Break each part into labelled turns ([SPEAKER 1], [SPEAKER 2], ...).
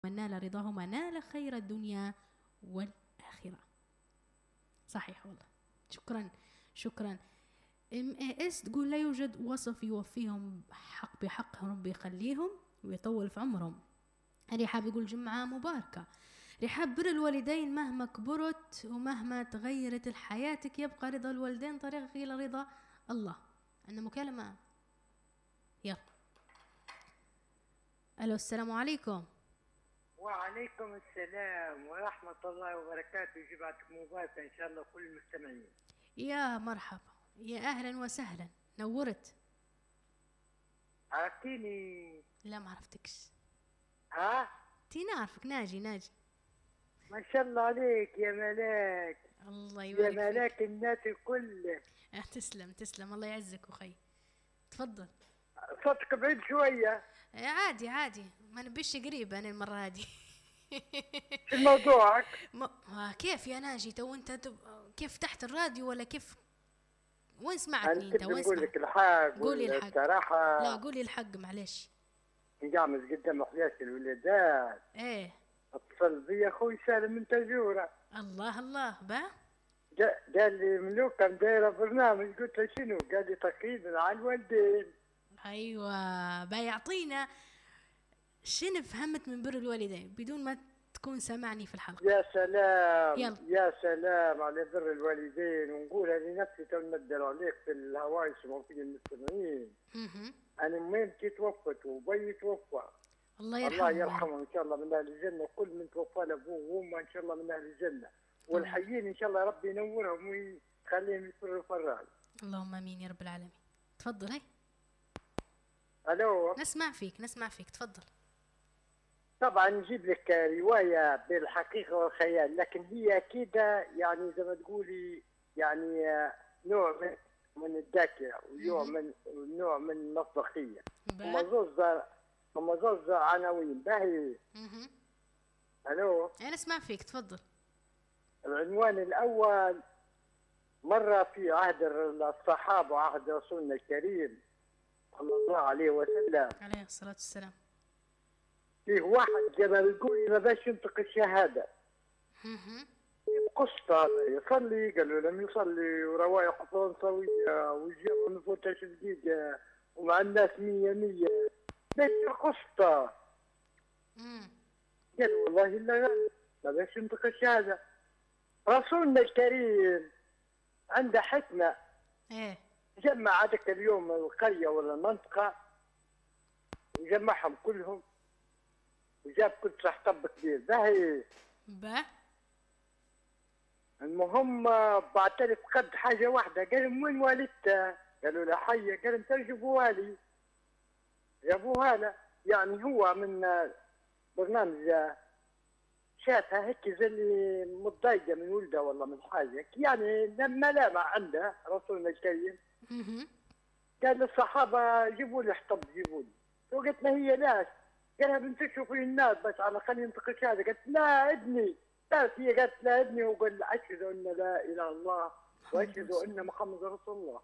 [SPEAKER 1] من نال رضاهما نال خير الدنيا والآخرة. صحيح والله. شكرا شكرا. MAS تقول لا يوجد وصف يوفيهم حق بحقهم، ربي يخليهم ويطول في عمرهم. رحاب يقول جمعة مباركة. رحاب بر الوالدين مهما كبرت ومهما تغيرت حياتك يبقى رضا الوالدين طريقك إلى رضا الله. عندنا مكالمة، يلا. ألو، السلام عليكم.
[SPEAKER 2] وعليكم السلام ورحمة الله وبركاته. جمعتك مباركة إن شاء الله كل المستمعين.
[SPEAKER 1] يا مرحبا، يا أهلا وسهلا، نورت.
[SPEAKER 2] عرفتيني؟
[SPEAKER 1] لا ما عرفتكش.
[SPEAKER 2] ها؟
[SPEAKER 1] تينا عارفك، ناجي.
[SPEAKER 2] ما شاء الله عليك يا ملاك.
[SPEAKER 1] الله يبارك
[SPEAKER 2] يا ملاك
[SPEAKER 1] فيك.
[SPEAKER 2] الناس الكل.
[SPEAKER 1] تسلم الله يعزك وخي. تفضل.
[SPEAKER 2] صوتك بعيد شوية.
[SPEAKER 1] عادي، ما نبيش قريب أنا المرة هذه.
[SPEAKER 2] شو موضوعك؟
[SPEAKER 1] كيف يا ناجي؟ تو أنت كيف تحت الراديو ولا كيف؟ وين سمعتني
[SPEAKER 2] أنا
[SPEAKER 1] أنت؟
[SPEAKER 2] كنت
[SPEAKER 1] وين
[SPEAKER 2] نقول
[SPEAKER 1] سمعت؟
[SPEAKER 2] لك الحق.
[SPEAKER 1] قولي الحق.
[SPEAKER 2] الصراحة
[SPEAKER 1] لا قولي الحق معلش.
[SPEAKER 2] قامز قدام أحداث الولادات.
[SPEAKER 1] إيه.
[SPEAKER 2] اتصل بي أخوي سالم من تجورة.
[SPEAKER 1] الله با.
[SPEAKER 2] قال لي ملوكة دايرة برنامج. قلت له شنو؟ قال لي تقييد على الوالدين.
[SPEAKER 1] أيوة، بيعطينا شنو فهمت من بر الوالدين بدون ما تكون سمعني في الحلقة.
[SPEAKER 2] يا سلام.
[SPEAKER 1] يلا.
[SPEAKER 2] يا سلام على بر الوالدين. ونقولها لنفسي تو نقدر عليك في الهواء يسمعوا فيه المستمعين. أنا ميمتي توفت وبي توفى.
[SPEAKER 1] الله يرحمه.
[SPEAKER 2] الله يرحمه إن شاء الله من أهل الجنة. كل من توفى لأبوه وأمه إن شاء الله من أهل الجنة. والحيين إن شاء الله ربي ينورهم ويخليهم يفروا فرال.
[SPEAKER 1] اللهم آمين يا رب العالمين. تفضل. هاي
[SPEAKER 2] ألو.
[SPEAKER 1] نسمع فيك تفضل.
[SPEAKER 2] طبعا نجيب لك رواية بالحقيقة والخيال، لكن هي أكيد يعني زي ما تقولي يعني نوع من الذكاء ونوع من المصداقية. هم زوز عناوين باهي. ألو.
[SPEAKER 1] أنا أسمع فيك تفضل.
[SPEAKER 2] العنوان الأول: مرة في عهد الصحابة وعهد رسولنا الكريم صلى الله عليه وسلم
[SPEAKER 1] عليه الصلاة والسلام،
[SPEAKER 2] فيه واحد زي ما بيقول ما باش ينطق الشهادة. قصة هذا يصلي، قالوا لم يصلي وروايح فرنسوية وجاء من فوتاش دقيقة ومع الناس 100 باش قصة. قال والله إلا ما باش ينطق الشهادة. رسولنا الكريم عنده حكمة.
[SPEAKER 1] إيه.
[SPEAKER 2] جمع هذاك اليوم القرية ولا المنطقة وجمعهم كلهم وجاب كل صحطب كبير باهي. المهم بعترف قد حاجة واحدة. قال لهم وين والدته؟ قالوا له حية. قال انت جابوها لي. جابوها له يعني هو من برنامج شافها هيك زي اللي متضايقة من ولده والله من حاجة يعني لما لا ما عنده رسولنا الكريم. قال للصحابة جيبوا لي حطب جيبوا لي. وقلت له هي لاش؟ قالها بنتشوا فيه الناس بس على خلي ينطق هذا. قالت لا ابني. قالت هي قالت لا ابني وقال أشهد أن لا إله إلا الله وأشهد أن محمد رسول الله.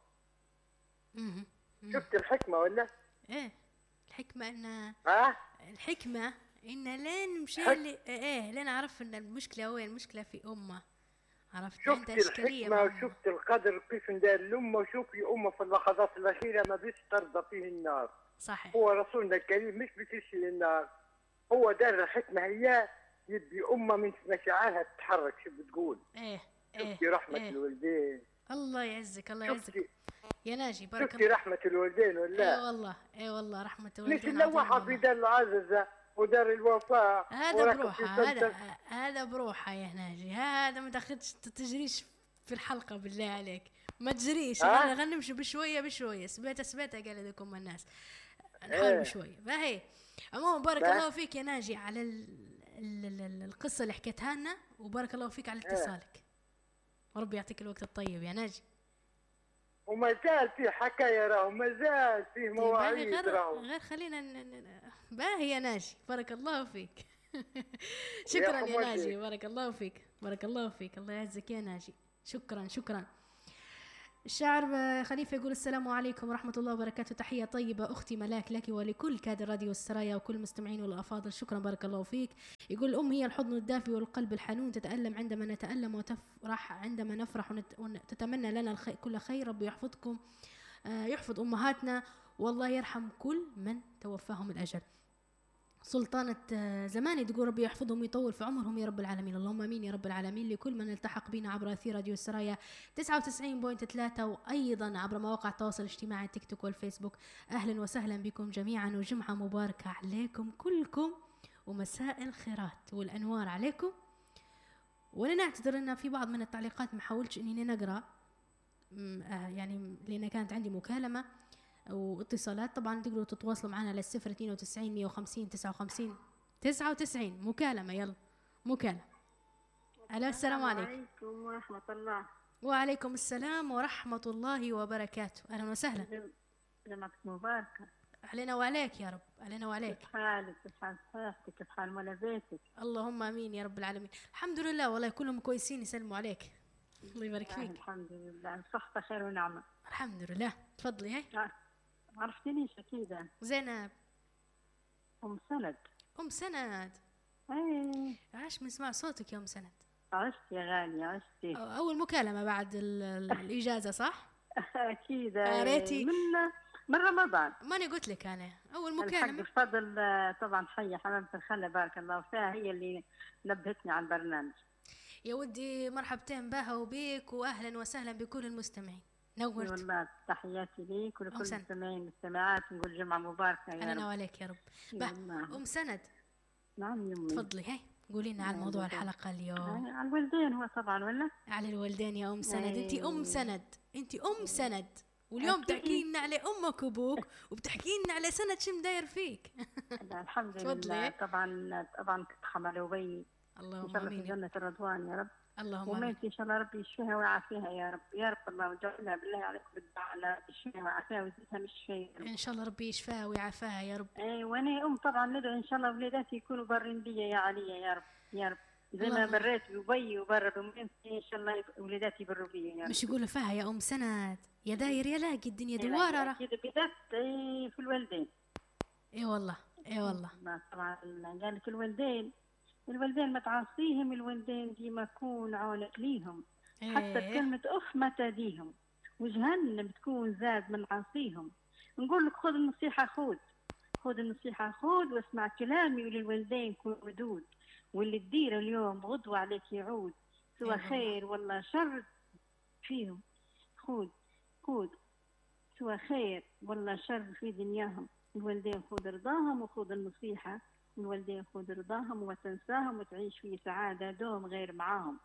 [SPEAKER 2] شفت الحكمة ولا؟
[SPEAKER 1] إيه الحكمة إن
[SPEAKER 2] الحكمة
[SPEAKER 1] إن لين مشي لين عرف إن المشكلة وين؟ المشكلة في أمه. عرفت؟
[SPEAKER 2] شفت الحكمة وشفت القدر كيف ندار الأمة. وشوفي أمه في اللحظات الأخيرة ما بيش ترضى فيه النار.
[SPEAKER 1] صحيح.
[SPEAKER 2] هو رسولنا الكريم مش بتشي النار. هو دار الحكمة هي يبي أمة من مشاعرها تتحرك. شو بتقول؟ شفتي رحمة الوالدين.
[SPEAKER 1] الله يعزك الله يعزك يا ناجي، بارك
[SPEAKER 2] الله. شفتي رحمة الوالدين ولا؟
[SPEAKER 1] اي والله رحمة الوالدين.
[SPEAKER 2] مش اللوحة في دار العززة ودار الوفاء
[SPEAKER 1] هذا بروحه. هذا بروحه يا ناجي. هذا ما دخلتش تجريش في الحلقة بالله عليك. ما تجريش. خلينا نمشي بشوية. سبيتها قال لكم الناس نحاول بشوية. فهي عموما بارك الله فيك يا ناجي على القصة اللي حكيتها لنا، وبارك الله فيك على اتصالك. وربي يعطيك الوقت الطيب يا ناجي.
[SPEAKER 2] وما زال في حكاية راهو، ما زال فيه مواعيد راهو.
[SPEAKER 1] غير خلينا باهي يا ناجي. بارك الله فيك. شكرا يا ناجي. بارك الله فيك. الله يعزك يا ناجي. شكرا. الشاعر خليفة يقول السلام عليكم ورحمة الله وبركاته، تحية طيبة أختي ملاك لك ولكل كادر راديو السرايا وكل المستمعين والأفاضل، شكرا بارك الله فيك. يقول الأم هي الحضن الدافي والقلب الحنون، تتألم عندما نتألم وتفرح عندما نفرح، وتتمنى لنا كل خير. ربي يحفظكم، يحفظ أمهاتنا والله يرحم كل من توفاهم الأجل. سلطانة زماني تقول ربي يحفظهم ويطول في عمرهم يا رب العالمين، اللهم امين يا رب العالمين. لكل من التحق بنا عبر اثير راديو السرايا 99.3 وايضا عبر مواقع التواصل الاجتماعي تيك توك والفيسبوك، اهلا وسهلا بكم جميعا وجمعة مباركة عليكم كلكم ومساء الخيرات والانوار عليكم. وانا نعتذر ان في بعض من التعليقات ما حاولتش اني نقرا يعني لان كانت عندي مكالمة واتصالات. طبعا تقدروا تتواصلوا معنا على 092 150 59 مكالمة. يلا مكالمة. الو السلام عليكم
[SPEAKER 3] ورحمة الله.
[SPEAKER 1] وعليكم السلام ورحمة الله وبركاته، أهلا وسهلا.
[SPEAKER 3] جمعتك مباركة
[SPEAKER 1] علينا وعليك يا رب، علينا وعليك.
[SPEAKER 3] كيف حالك؟ كيف حال صحتك؟ كيف حال مال بيتك؟
[SPEAKER 1] اللهم امين يا رب العالمين. الحمد لله والله كلهم كويسين يسلموا عليك. الله يبارك فيك.
[SPEAKER 3] الحمد لله صحة خير ونعمة.
[SPEAKER 1] الحمد لله. تفضلي. هاي
[SPEAKER 3] عرفتنيش أكيد؟
[SPEAKER 1] زينب
[SPEAKER 3] أم سند.
[SPEAKER 1] أم سند.
[SPEAKER 3] ايه
[SPEAKER 1] عاش من سمع صوتك يا أم سند.
[SPEAKER 3] عشت يا غالية عشتي.
[SPEAKER 1] أول مكالمة بعد الإجازة صح؟
[SPEAKER 3] أكيد.
[SPEAKER 1] ريتي
[SPEAKER 3] من رمضان.
[SPEAKER 1] ماني قلت لك أنا أول مكالمة.
[SPEAKER 3] الحق بفضل طبعا حية حمامة الخلة بارك الله فيها، هي اللي نبهتني على البرنامج.
[SPEAKER 1] يا ودي مرحبتين بها وبيك وأهلا وسهلا بكل المستمعين. نورت
[SPEAKER 3] والله. تحياتي ليك ولكل المستمعين والمستمعات، نقول جمعة مباركة يا رب.
[SPEAKER 1] أنا وعليك يا رب. أم سند.
[SPEAKER 3] نعم يمي.
[SPEAKER 1] تفضلي. هاي قولي لنا على موضوع الحلقة اليوم.
[SPEAKER 3] على الوالدين هو طبعا ولا؟
[SPEAKER 1] على الوالدين يا أم سند. أنت أم سند، أنت أم سند، واليوم تحكي لنا على أمك وأبوك وبتحكي لنا على سند شو مداير فيك.
[SPEAKER 3] الحمد لله. طبعا حملوا بي.
[SPEAKER 1] اللهم امين.
[SPEAKER 3] في جنة الرضوان يا رب.
[SPEAKER 1] اللهم امين.
[SPEAKER 3] وميتي ان شاء الله ربي يشفيها ويعافيها يا رب يا رب. الله وجعلها بالله عليك بالدعاء لا يشفيها ويعافيها ويزيدها من الشفاء
[SPEAKER 1] ان شاء الله ربي يشفيها ويعافاها يا رب.
[SPEAKER 3] اي وانا طبعا ندعو ان شاء الله ولاداتي يكونوا برين بي يا عليا يا رب يا رب، زي ما بريت ببي وبر بميمتي ان شاء الله ولاداتي يبروا بي يا رب.
[SPEAKER 1] مش يقولوا فيها يا ام سند يا داير يا لاقي الدنيا دواره
[SPEAKER 3] كده بدات في الوالدين.
[SPEAKER 1] اي والله اي والله.
[SPEAKER 3] طبعا قال لك الوالدين ما تعصيهم، الوالدين ديما كون عونك ليهم. حتى كلمة أف ما تاديهم، وجهنم تكون زاد من عصيهم. نقول لك خذ النصيحة، خذ النصيحة واسمع كلامي، وللوالدين كون ودود، واللي تدير اليوم غدوة عليك يعود، سوى خير ولا شر فيهم. خذ سوى خير ولا شر في دنياهم. الوالدين خذ رضاهم وخذ النصيحة، الوالدين خذ رضاهم وتنساهم وتعيش في سعادة دوم غير معاهم.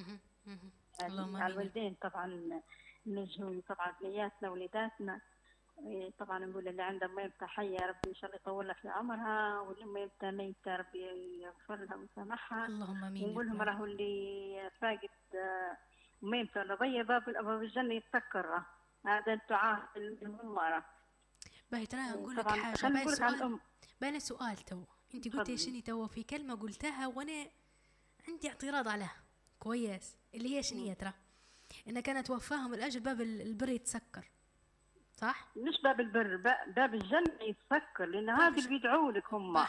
[SPEAKER 3] الوالدين طبعا نجهوا طبعا بنياتنا وليداتنا. طبعا نقول اللي عندها ميتة حية ربي إن شاء الله يطول لها في عمرها، واللي ميتة ربي يغفر لها ويسامحها.
[SPEAKER 1] اللهم امين.
[SPEAKER 3] ونقول لهم راهو اللي فاقد ميتة ربي باب الجنة يتسكر، هذا الدعاء الممارة.
[SPEAKER 1] باهي ترى نقول لك حاجة. باهي سؤال تو انت قلتي شني تو في كلمة قلتها وانا عندي اعتراض عليها كويس، اللي هي شنية ترى ان كانت وفاهم الاجل باب البر يتسكر صح؟
[SPEAKER 3] مش باب البر، باب الجنة يتسكر، لان هذا اللي بيدعوا لك هم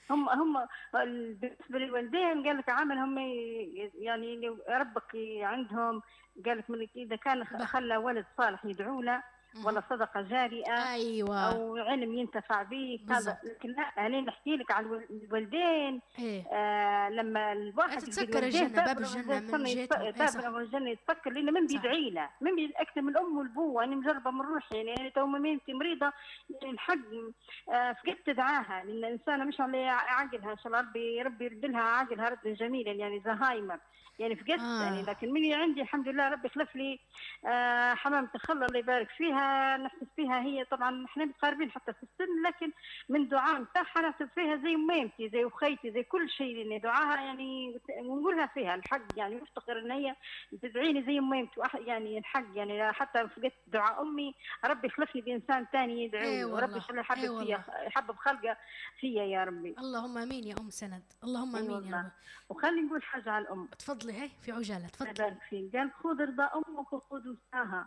[SPEAKER 3] بالنسبة للوالدين. قال لك عملهم يعني ربك عندهم، قال لك من اذا كان خلى ولد صالح يدعو له ولا صدقة جارية.
[SPEAKER 1] أيوة.
[SPEAKER 3] أو علم ينتفع به هذا. لكن لا أنا نحكي لك على الوالدين. لما الواحد
[SPEAKER 1] تتسكر الجنة، باب الجنة من جهتهم.
[SPEAKER 3] باب الجنة يتسكر لأنه من بيدعي له، من أكثر من الأم والبوة. أنا مجربة من روحي يعني. أنا تو مامتي مريضة يعني الحق فقدت دعاها، لأن الإنسانة مش على عقلها إن شاء الله ربي يرد لها عقلها ردا جميلا يعني زهايمر يعني فقدت يعني. لكن مني عندي الحمد لله ربي خلف لي حمامة الخلة الله يبارك فيها. نحسب فيها هي طبعا احنا متقاربين حتى في السن، لكن من دعاء نتاعها نحسب فيها زي ميمتي زي وخيتي زي كل شيء، لان دعاها يعني ونقولها فيها الحق يعني مفتقر ان هي تدعيني زي ميمتي يعني الحق يعني. حتى فقدت دعاء امي ربي يخلفني بانسان ثاني يدعي وربي يخلي يحبب فيها يحبب خلقه فيا يا ربي.
[SPEAKER 1] اللهم امين يا ام سند، اللهم امين يا رب.
[SPEAKER 3] وخلي نقول حاجه على الام.
[SPEAKER 1] تفضلي. هي في عجاله تفضلي.
[SPEAKER 3] قال خذ رضا امك وخذ وساها.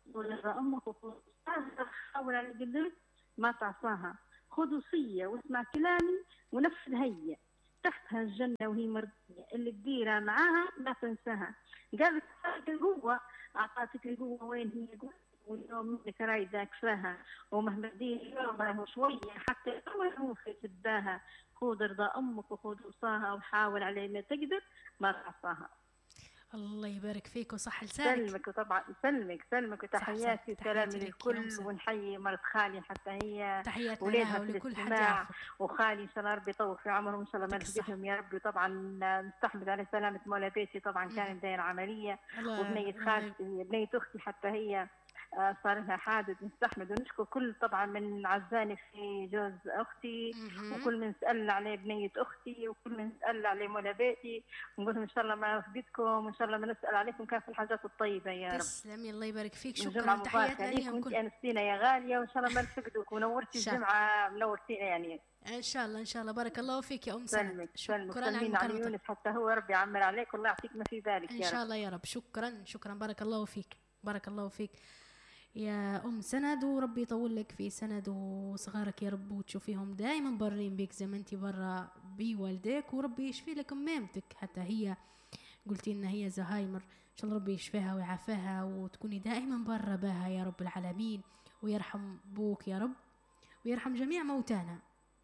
[SPEAKER 3] ولد أمك وخذ حاول على قدرك ما تعصاها، خذ وصية واسمع كلامي ونفذ هي، تحتها الجنة وهي مرضية، اللي تديرها معاها لا تنساها. قالت أعطتك القوة، أعطتك القوة وين هي قوة؟ واليوم منك رايدة كفاها، ومهما تدير يومها شوية حتى هو في تباها. خذ رضا أمك وخذ وصاها وحاول على ما تقدر ما تعصاها.
[SPEAKER 1] الله يبارك فيك وصح لسانك.
[SPEAKER 3] سلمك وطبعا سلمك وتحياتي وسلامي للكل، ونحيي مرت خالي حتى هي
[SPEAKER 1] تحياتنا لها ولكل حد يعرفك،
[SPEAKER 3] وخالي ان شاء الله ربي يطول في عمرهم ان شاء الله ما نفقدهم يا ربي. وطبعا نستحمد على سلامة مولا بيتي، طبعا كانت داير عملية، وبنية خالتي بنية اختي حتى هي صار لها حادث. نستحمد ونشكر كل طبعا من عزاني في جوز اختي، وكل من سألنا عليه بنية اختي، وكل من سألنا عليه مولا بيتي، ونقول ان شاء الله ما نفقدكم، وان شاء الله ما نسأل عليكم كان في الحاجات الطيبة يا رب.
[SPEAKER 1] تسلمي الله يبارك فيك، شكرا تحياتنا ليهم
[SPEAKER 3] كل. انستينا يا غالية، وان شاء الله ما نفقدوك، ونورتي الجمعة منورتينا يعني
[SPEAKER 1] ان شاء الله. ان شاء الله بارك الله فيك يا ام سند.
[SPEAKER 3] شكرا على يونس حتى هو ربي يعمر عليك والله يعطيك ما في بالك يا رب
[SPEAKER 1] ان شاء الله يا رب. شكرا بارك الله فيك، بارك الله فيك يا أم سند، وربي يطول لك في سند وصغارك يا رب، وتشوفيهم دائما برين بيك زي ما انتي برا بوالديك، وربي يشفي لك مامتك حتى هي قلتي إن هي زهايمر، إن شاء الله ربي يشفيها ويعافيها وتكوني دائما برا بها يا رب العالمين، ويرحم بوك يا رب، ويرحم جميع موتانا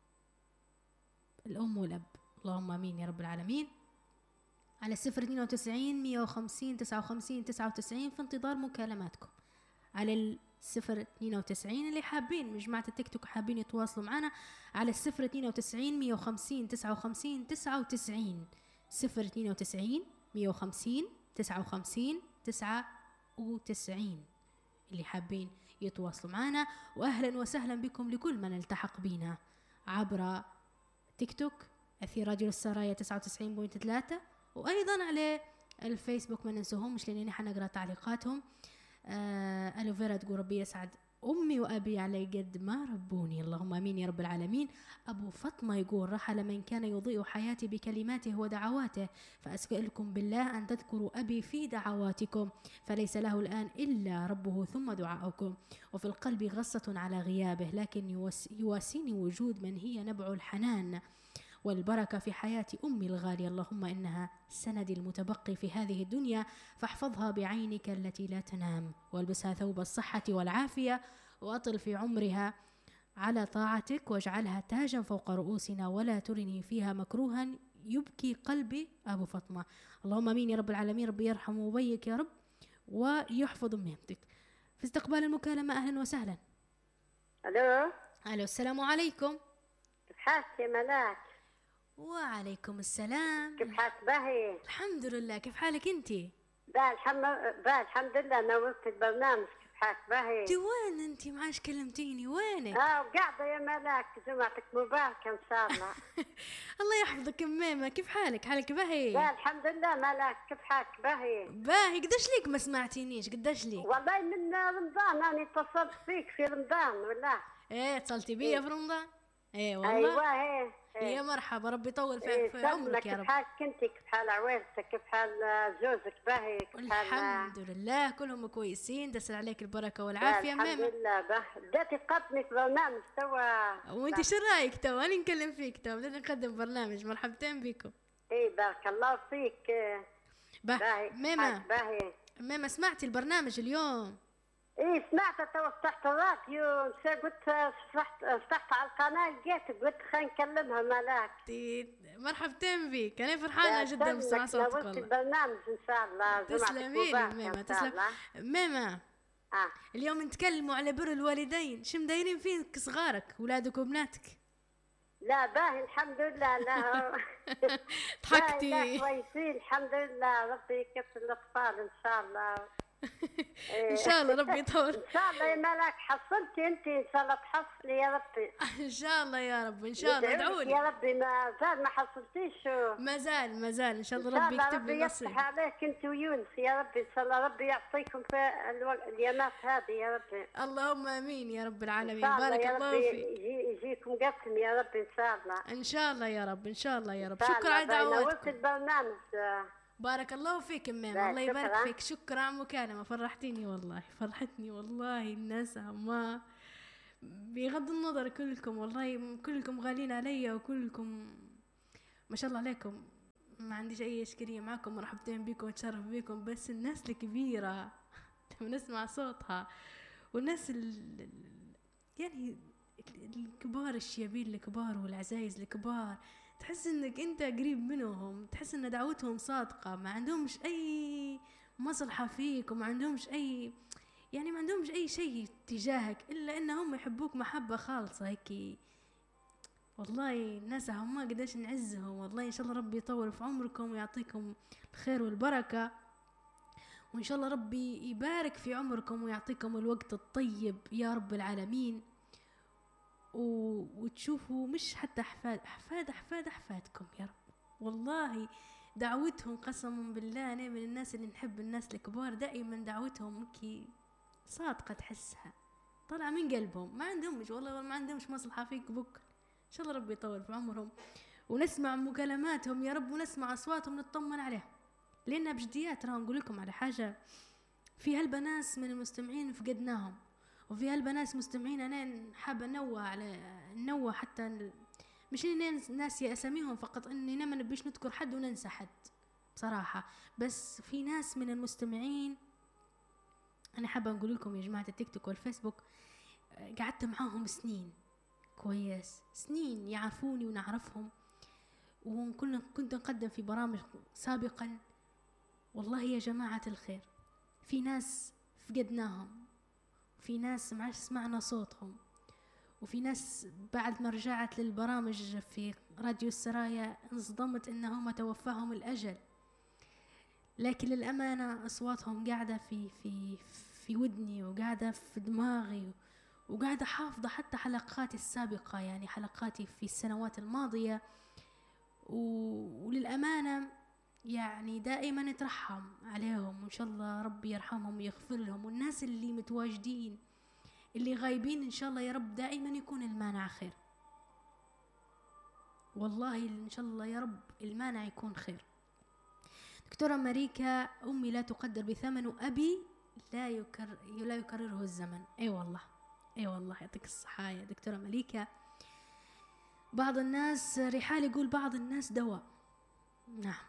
[SPEAKER 1] الأم والأب، اللهم آمين يا رب العالمين. على 092 150 59 99 في انتظار مكالماتكم على 092 اللي حابين مجموعة التيك توك حابين يتواصلوا معنا على 092 150 59 99 092 150 59 99 اللي حابين يتواصلوا معنا. وأهلا وسهلا بكم لكل من التحق بنا عبر تيك توك أثير راديو السرايا 99.3، وأيضا على الفيسبوك ما ننسوهمش لأنني حنقرأ تعليقاتهم. ألوفيرا تقول ربي يسعد أمي وأبي على قد ما ربوني، اللهم آمين يا رب العالمين. أبو فاطمة يقول رحل من كان يضيء حياتي بكلماته ودعواته، فأسألكم بالله أن تذكروا أبي في دعواتكم، فليس له الآن إلا ربه ثم دعاؤكم، وفي القلب غصة على غيابه، لكن يواسيني وجود من هي نبع الحنان والبركة في حياة أمي الغالية، اللهم إنها سندي المتبقي في هذه الدنيا، فاحفظها بعينك التي لا تنام، والبسها ثوب الصحة والعافية، وأطل في عمرها على طاعتك، واجعلها تاجا فوق رؤوسنا، ولا ترني فيها مكروها يبكي قلبي. أبو فاطمة، اللهم آمين يا رب العالمين. ربي يرحم ويبيك يا رب ويحفظ مهمتك. في استقبال المكالمة أهلا وسهلا.
[SPEAKER 4] ألو
[SPEAKER 1] السلام عليكم.
[SPEAKER 4] كيف حالك يا ملاك؟
[SPEAKER 1] وعليكم السلام.
[SPEAKER 4] كيف حالك باهي؟
[SPEAKER 1] الحمد لله، كيف حالك انتي؟
[SPEAKER 4] الحمد لله. نورت البرنامج. كيف حالك باهي؟
[SPEAKER 1] انتي وين انتي؟ معاش كلمتيني وينك؟
[SPEAKER 4] قاعدة يا ملاك، جمعتك مباركة ان شاء الله.
[SPEAKER 1] الله يحفظك ماما. كيف حالك باهي؟
[SPEAKER 4] لا الحمد لله. ملاك كيف حالك باهي؟
[SPEAKER 1] قداش ليك ما سمعتينيش؟ قداش ليك؟
[SPEAKER 4] والله من رمضان انا اتصلت فيك في رمضان والله.
[SPEAKER 1] ايه اتصلتي بيا في رمضان؟ ايه والله.
[SPEAKER 4] ايوه
[SPEAKER 1] يا مرحبا، ربي يطول في عمرك يا رب.
[SPEAKER 4] كيف حالك انت؟ كيف حال عويلتك؟ كيف حال جوزك باهي؟
[SPEAKER 1] الحمد لله كلهم كويسين، تسأل عليك البركة والعافية ماما.
[SPEAKER 4] الحمد لله. بدأتي تقدمي برنامج توا،
[SPEAKER 1] وانت شو رايك توا؟ انا نكلم فيك توا بدنا نقدم برنامج. مرحبتين بكم.
[SPEAKER 4] ايه بارك الله فيك.
[SPEAKER 1] باهي ماما سمعتي البرنامج اليوم؟
[SPEAKER 4] ايه سمعت توا، فتحت الراديو قلت فتحت على القناة لقيتك قلت خلينا نكلمها ملاك.
[SPEAKER 1] مرحبتين بك، انا فرحانة جدا بسمع صوتك والله.
[SPEAKER 4] البرنامج ان شاء الله.
[SPEAKER 1] تسلمي لي ماما، تسلم ماما. اليوم نتكلموا على بر الوالدين، شو مدايرين فيك صغارك ولادك وبناتك؟
[SPEAKER 4] لا باهي الحمد لله. لا
[SPEAKER 1] ضحكتي.
[SPEAKER 4] كويسين الحمد لله. ربي يكثر الاطفال ان شاء الله.
[SPEAKER 1] ان شاء الله ربي يطول.
[SPEAKER 4] ان شاء الله يا ملاك. حصلتي انت ان شاء الله تحصلي يا ربي.
[SPEAKER 1] ان شاء الله يا رب، ان شاء الله. ادعوا لي
[SPEAKER 4] يا ربي. ما زال ما حصلتيش.
[SPEAKER 1] ما زال ان شاء الله ربي يكتب لي نصيب.
[SPEAKER 4] ربي يفتح عليك انت ويونس يا ربي ان شاء الله. ربي يعطيكم في اليامات هذه يا ربي.
[SPEAKER 1] اللهم امين يا رب العالمين. بارك الله فيك.
[SPEAKER 4] يجيكم قسم يا ربي ان شاء الله.
[SPEAKER 1] ان شاء الله يا رب، ان شاء الله يا رب. شكرا على دعواتكم.
[SPEAKER 4] نورت البرنامج.
[SPEAKER 1] بارك الله فيك أمام،
[SPEAKER 4] لا،
[SPEAKER 1] الله يبارك
[SPEAKER 4] شكراً.
[SPEAKER 1] فيك. شكرا على المكالمة، فرحتيني والله، فرحتني والله. الناس ما بغض النظر كلكم والله كلكم غالين علي، وكلكم ما شاء الله عليكم، ما عنديش أي إشكالية معكم، مرحبتين بكم وتشرف بكم. بس الناس الكبيرة لما نسمع صوتها، والناس يعني الكبار، الشيابين الكبار والعزايز الكبار، تحس انك انت قريب منهم، تحس ان دعوتهم صادقة، ما عندهمش اي مصلحة فيك، وما عندهمش اي يعني ما عندهمش اي شيء تجاهك الا انهم يحبوك محبة خالصة هيك. والله الناس هم قداش نعزهم والله. ان شاء الله ربي يطول في عمركم ويعطيكم الخير والبركة، وإن شاء الله ربي يبارك في عمركم ويعطيكم الوقت الطيب يا رب العالمين. وتشوفوا مش حتى أحفادكم يا رب. والله دعوتهم قسما بالله، أنا من الناس اللي نحب الناس الكبار، دائما دعوتهم كي صادقة، تحسها طلع من قلبهم، ما عندهمش والله ما عندهمش مصلحة فيك بكرة. إن شاء الله ربي يطول في عمرهم، ونسمع مكالماتهم يا رب، ونسمع أصواتهم نطمن عليهم. لأن بجديات راه نقول لكم على حاجة، في هالبناس من المستمعين فقدناهم، وفي هالبناس مستمعين أنا حابة نوع حتى مش إني ناسي أساميهم فقط، إني ما نبيش نذكر حد وننسى حد بصراحة. بس في ناس من المستمعين أنا حابة نقول لكم يا جماعة التيك توك والفيسبوك، قعدت معاهم سنين، كويس سنين، يعرفوني ونعرفهم، كنت نقدم في برامج سابقا. والله يا جماعة الخير، في ناس فقدناهم، في ناس ما عادش سمعنا صوتهم، وفي ناس بعد ما رجعت للبرامج في راديو السرايا انصدمت انهم توفاهم الأجل. لكن للأمانة أصواتهم قاعدة في ودني، وقاعدة في دماغي، وقاعدة حافظة حتى حلقاتي السابقة، يعني حلقاتي في السنوات الماضية. وللأمانة يعني دائما نترحم عليهم، وإن شاء الله ربي يرحمهم ويغفر لهم. والناس اللي متواجدين اللي غايبين إن شاء الله يا رب دائما يكون المانع خير، والله إن شاء الله يا رب المانع يكون خير. دكتورة ماريكا، أمي لا تقدر بثمن، وأبي لا يكرره الزمن. أي والله، أي والله، يعطيك الصحة يا دكتورة مليكة. بعض الناس رحال يقول بعض الناس دواء. نعم،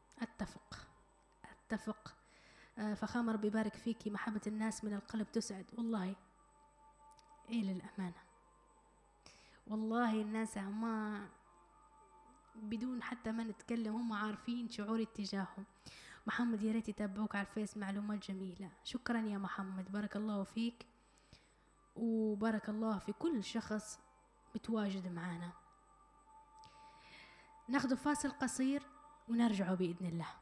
[SPEAKER 1] أتفق. فخامة ربي يبارك فيكي، محبة الناس من القلب تسعد والله. إيه للأمانة والله الناس هما بدون حتى ما نتكلم هم عارفين شعوري اتجاههم. محمد يا ريت يتابعوك على الفيس، معلومات جميلة. شكرا يا محمد، بارك الله فيك، وبارك الله في كل شخص متواجد معنا. ناخذ فاصل قصير ونرجع بإذن الله.